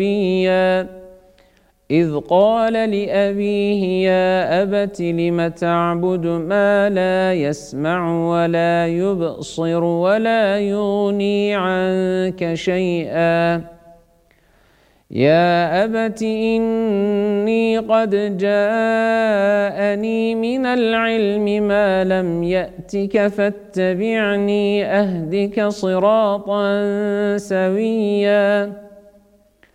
إذ قال لأبيه يا أبت لم تعبد ما لا يسمع ولا يبصر ولا يغني عنك شيئا يا أبت إني قد جاءني من العلم ما لم يأتك فاتبعني أهدك صراطا سويا